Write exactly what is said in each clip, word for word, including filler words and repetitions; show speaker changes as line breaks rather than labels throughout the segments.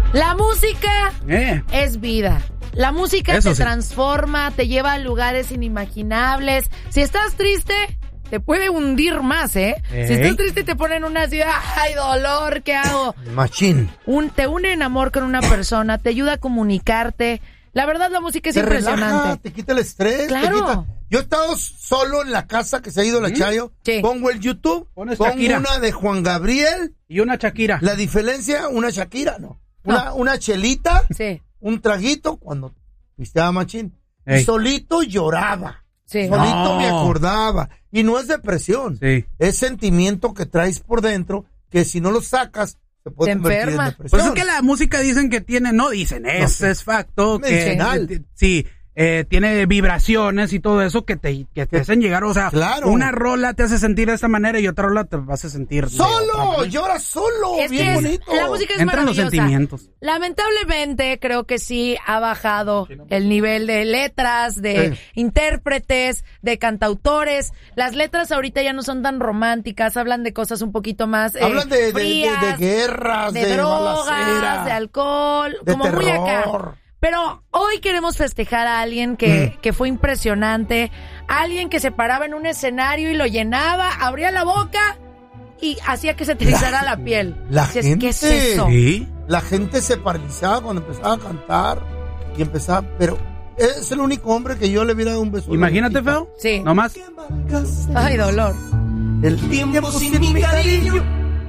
La música
eh.
es vida. La música
Eso
te
sí.
transforma, te lleva a lugares inimaginables. Si estás triste, te puede hundir más, ¿eh?
Ey.
Si estás triste y te ponen una ciudad, ¡ay, dolor! ¿Qué hago?
Machín.
Un, te une en amor con una persona, te ayuda a comunicarte. La verdad, la música es
Te
impresionante.
relaja, te quita el estrés.
Claro.
Te quita... Yo he estado solo en la casa que se ha ido la
¿Mm?
Chayo.
Sí.
Pongo el YouTube,
Pones
pongo
Shakira.
una de Juan Gabriel.
Y una Shakira.
La diferencia, una Shakira, no. Una,
No.
una chelita,
Sí,
un traguito cuando pisteaba machín.
Ey.
Y solito lloraba.
sí.
No.
Solito me acordaba. Y no es depresión.
Sí.
Es sentimiento que traes por dentro que si no lo sacas se puede
Te
convertir
enferma.
en depresión.
Pues es que la música dicen que tiene, no dicen, es,
sé.
es facto, que
Medicinal.
que- sí, eh, tiene vibraciones y todo eso que te, que te hacen llegar, o sea,
Claro.
una rola te hace sentir de esta manera y otra rola te hace sentir de otra
¡Solo!
manera.
¡Llora solo!
Es
¡Bien
que es-
bonito!
la música es
Entran los
maravillosa.
sentimientos.
Lamentablemente creo que sí ha bajado el nivel de letras, de
Sí.
intérpretes, de cantautores. Las letras ahorita ya no son tan románticas, hablan de cosas un poquito más eh,
Hablan de, de, de-
frías,
de guerras,
de,
de,
drogas,
balacera,
de alcohol,
de
como muy acá.
terror.
Pero hoy queremos festejar a alguien que,
Mm.
que fue impresionante, alguien que se paraba en un escenario y lo llenaba, abría la boca y hacía que se te erizara la, piel.
la
Dices,
gente-
¿qué es eso?
Sí.
La gente se paralizaba cuando empezaba a cantar y empezaba, pero es el único hombre que yo le hubiera dado un beso. en la
Imagínate,
boquita.
feo.
Sí.
Nomás.
Ay, dolor.
El tiempo sin mi cariño,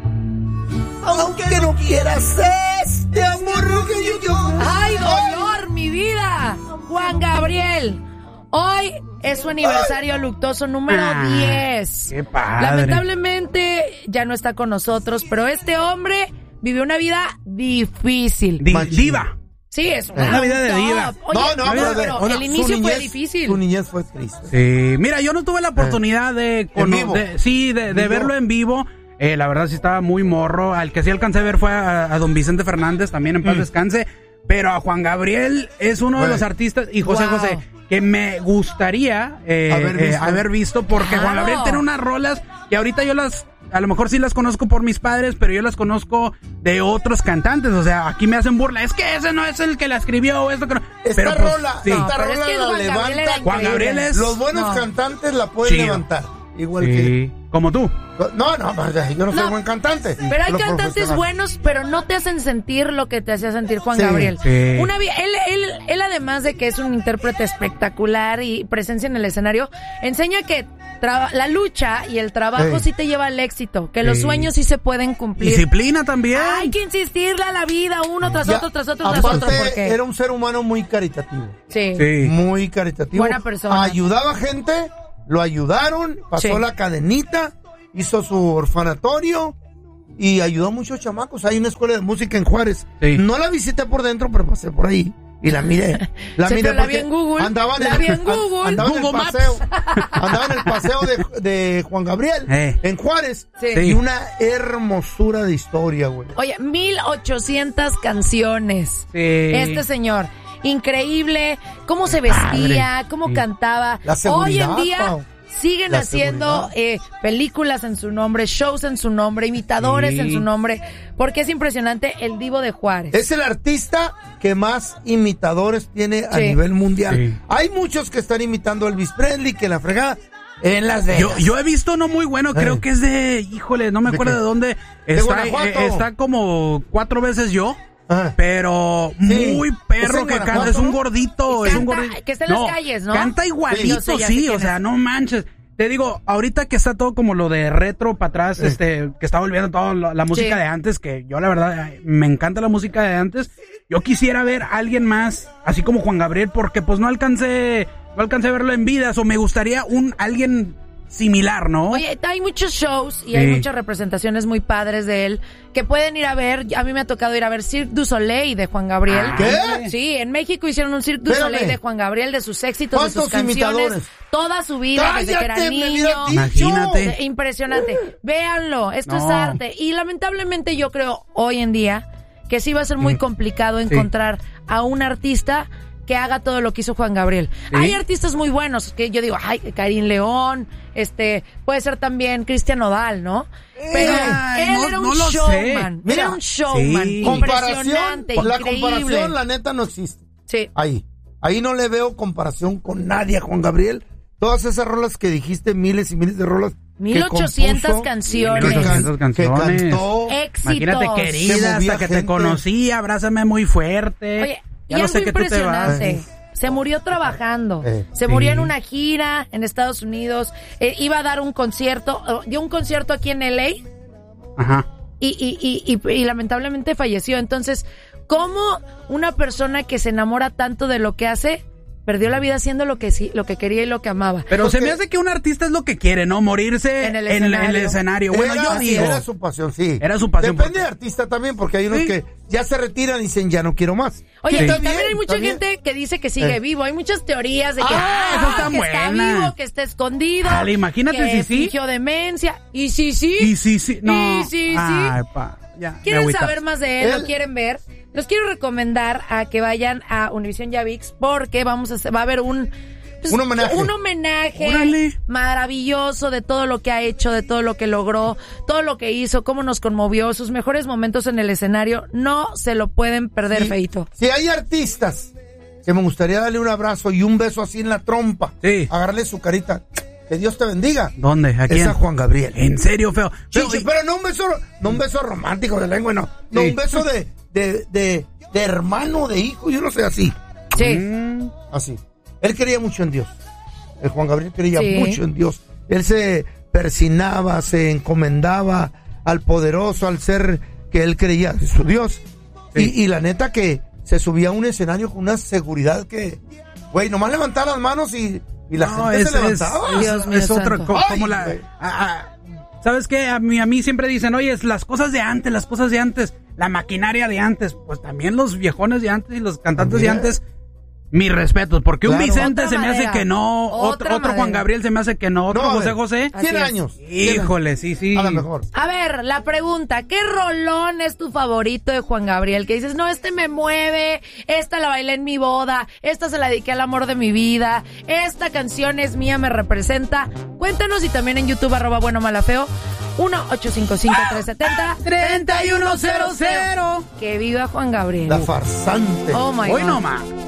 aunque no quieras este amor que yo, yo
¡Ay, dolor, mi vida! Juan Gabriel. Hoy es su aniversario luctuoso número
Ah,
diez.
qué padre.
Lamentablemente ya no está con nosotros, pero este hombre vivió una vida difícil.
Di-
Machín.
diva.
Sí, es
Una vida de
top.
diva.
Oye,
no, no,
pero,
pero,
pero
bueno,
el
su
inicio fue
niñez-
difícil.
Su niñez fue triste.
Sí. Mira, yo no tuve la oportunidad de, cono-
vivo.
de- sí, de, de
¿Vivo?
verlo en vivo. Eh, la verdad sí estaba muy morro. Al que sí alcancé a ver fue a, a don Vicente Fernández, también en paz descanse. Pero a Juan Gabriel es uno de
Güey.
los artistas, y José
Wow.
José, que me gustaría eh,
Haber
eh,
visto.
haber visto, porque
Claro.
Juan Gabriel tiene unas rolas que ahorita yo las, a lo mejor sí las conozco por mis padres, pero yo las conozco de otros cantantes. O sea, aquí me hacen burla. Es que ese no es el que la escribió o esto que no.
Esta
pero pues,
rola,
sí.
esta
pero es
rola
que
la
Juan Gabriel era
levanta.
Juan Gabriel es-
Los buenos
No.
cantantes la pueden
Chido.
levantar. Igual que.
Sí, como tú.
No, no, yo no soy
No.
buen cantante.
Pero hay
Lo
cantantes
profesional.
buenos, pero no te hacen sentir lo que te hacía sentir Juan
Sí,
Gabriel.
sí.
Una vi- él, él, él, además de que es un intérprete espectacular y presencia en el escenario, enseña que traba- la lucha y el trabajo
Sí.
sí te lleva al éxito, que los
Sí.
sueños sí se pueden cumplir.
Disciplina también.
Hay que insistirle a la vida, uno tras
Ya,
otro, tras otro, tras
aparte,
otro, porque...
era un ser humano muy caritativo.
Sí.
Sí.
Muy caritativo.
Buena persona.
Ayudaba gente, lo ayudaron, pasó
Sí.
la cadenita, hizo su orfanatorio y ayudó a muchos chamacos. Hay una escuela de música en Juárez.
Sí.
No la visité por dentro, pero pasé por ahí y la miré. La
Sí,
miré
pero la
porque
vi en Google.
andaba en
La
el,
vi en
an-
Google.
andaba en el
Google Maps.
paseo, andaba en el paseo de, de Juan Gabriel
Eh.
en Juárez.
Sí.
Y una hermosura de historia, güey.
Oye, mil ochocientas canciones.
Sí.
Este señor, increíble, cómo se vestía,
padre.
cómo
Sí.
cantaba.
La seguridad,
Hoy en día
Pau.
siguen
La
haciendo
seguridad.
eh, películas en su nombre, shows en su nombre, imitadores
Sí.
en su nombre, porque es impresionante el Divo de Juárez.
Es el artista que más imitadores tiene a
Sí.
nivel mundial.
Sí.
Hay muchos que están imitando a Elvis Presley, que la fregada en Las Vegas.
Yo, yo he visto uno muy bueno, creo
Eh.
que es de, híjole, no me
¿De
acuerdo
qué?
de dónde.
¿De
Está,
Guanajuato?
eh, está como cuatro veces yo,
Ah.
pero
Sí.
muy
¿Es
perro
en
que canta,
Guanajuato,
es un
no?
gordito,
Y
es un
canta-
gordito.
que está en las calles, ¿no?
Canta
Sí,
igualito,
yo sé, ya sé
sí,
quién
o sea,
es.
no manches. Te digo, ahorita que está todo como lo de retro para atrás,
Sí.
este, que está volviendo toda la, la música
Sí.
de antes, que yo la verdad eh, me encanta la música de antes. Yo quisiera ver a alguien más, así como Juan Gabriel, porque pues no alcancé, no alcancé a verlo en vidas, o me gustaría un alguien similar, ¿no?
Oye, hay muchos shows y
Sí.
hay muchas representaciones muy padres de él que pueden ir a ver. A mí me ha tocado ir a ver Cirque du Soleil de Juan Gabriel.
¿Qué?
Sí, en México hicieron un Cirque du
Espérame.
Soleil de Juan Gabriel, de sus éxitos, de sus
¿Cuántos
canciones,
imitadores?
toda su vida desde que era
¡Cállate, me
niño.
hubieras dicho!
Imagínate.
Eh, Impresionante. Véanlo, esto es
No.
arte. Y lamentablemente yo creo hoy en día que sí va a ser muy
Sí.
complicado encontrar a un artista que haga todo lo que hizo Juan Gabriel.
¿Sí?
Hay artistas muy buenos que yo digo, ay, Karim León, este, puede ser también Cristian Nodal, ¿no? Pero
Ay,
él
no-
era un
no lo
showman,
sé.
Mira,
era un showman,
sí.
Comparación,
impresionante,
la
increíble.
comparación, la neta, no existe.
Sí.
Ahí. Ahí no le veo comparación con nadie a Juan Gabriel. Todas esas rolas que dijiste, miles y miles de rolas.
mil ochocientas canciones.
Que, can-
mil ochocientas
que
canciones.
cantó.
Éxitos.
Imagínate,
Se
querida,
movía
hasta que te
gente.
conocí, abrázame muy fuerte.
Oye,
ya
y
lo
algo
sé que tú te vas.
impresionante. Se murió trabajando.
Eh,
se
sí.
murió en una gira en Estados Unidos. Eh, iba a dar un concierto. eh, dio un concierto aquí en L A.
Ajá.
Y, y, y, y, y lamentablemente falleció. Entonces, ¿cómo una persona que se enamora tanto de lo que hace perdió la vida haciendo lo que sí, lo que quería y lo que amaba?
Pero
Porque-
se me hace que un artista es lo que quiere, ¿no? Morirse
En el
en el
escenario.
escenario. Bueno,
era,
yo digo.
Era su pasión, sí.
Era su pasión,
Depende
porque-
de artista también, porque hay unos
Sí.
que ya se retiran y dicen, ya no quiero más.
Oye,
Sí.
y
Está
también
bien,
hay mucha
está bien.
gente que dice que sigue
Eh.
vivo. Hay muchas teorías de que,
Ah,
ah,
esas están
que está
buenas.
vivo, que está escondido.
Dale, imagínate
que
si sí.
fingió demencia. Y sí, sí.
Y sí, sí. No.
Y sí, sí.
Ay, pa, ya, me
¿Quieren
agüitaste.
saber más de él?
Él-
¿Lo quieren ver? Los quiero recomendar a que vayan a Univision Yavix porque vamos a hacer- va a haber un pues,
Un homenaje.
un homenaje
Órale.
maravilloso de todo lo que ha hecho, de todo lo que logró, todo lo que hizo, cómo nos conmovió, sus mejores momentos en el escenario. No se lo pueden perder,
Sí.
feito.
Si hay artistas que me gustaría darle un abrazo y un beso así en la trompa,
Sí.
agarrarle su carita, que Dios te bendiga.
¿Dónde? ¿A quién?
Es a Juan Gabriel.
En serio, feo. Feo,
Chichi, pero no un beso, no un beso romántico de lengua, no. No,
Sí.
un beso de, de, de, de hermano, de hijo, yo no sé, así.
Sí.
Mm,
Así. Él creía mucho en Dios. El Juan Gabriel creía
Sí.
mucho en Dios. Él se persinaba, se encomendaba al poderoso, al ser que él creía, su Dios.
Sí.
Y, y la neta que se subía a un escenario con una seguridad que, güey, nomás levantaba las manos y, y la
no,
gente
es,
se
es,
levantaba.
Dios mío
es otro,
santo.
co-
Ay,
como la...
güey.
a- a- ¿Sabes qué? A mí, a mí siempre dicen, oye, es las cosas de antes, las cosas de antes, la maquinaria de antes. Pues también los viejones de antes y los cantantes
También.
de antes... Mis respetos, porque un
Claro.
Vicente
Otra
se me hace
madera.
que no, otro,
Otra
otro Juan
madera.
Gabriel se me hace que no, otro
No, a
José
ver.
José.
Así
cien
es.
años.
Híjole, sí, sí.
A lo mejor.
A ver, la pregunta, ¿qué rolón es tu favorito de Juan Gabriel? Que dices, no, este me mueve, esta la bailé en mi boda, esta se la dediqué al amor de mi vida, esta canción es mía, me representa. Cuéntanos y también en YouTube, arroba bueno malafeo, uno ocho cinco cinco, tres siete cero,
treinta y uno cero cero.
Que viva Juan Gabriel.
La farsante.
Oh my
Hoy
God.
no más.